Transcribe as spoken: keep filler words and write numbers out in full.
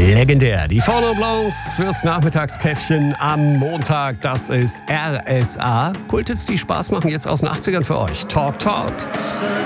Legendär. Die Fono Blancs fürs Nachmittagskäffchen am Montag. Das ist R S A. Kulthits, die Spaß machen, jetzt aus den achtzigern für euch. Talk, Talk.